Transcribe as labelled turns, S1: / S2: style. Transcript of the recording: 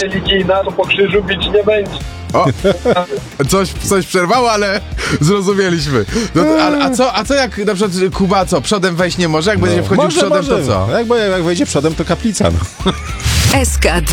S1: religijna, to po krzyżu bić nie będzie.
S2: O, coś przerwało, ale zrozumieliśmy. No, a co jak na przykład Kuba przodem wejść nie może? Jak będzie wchodził przodem, to co?
S3: Jak wejdzie przodem, to kaplica. No.
S4: SK2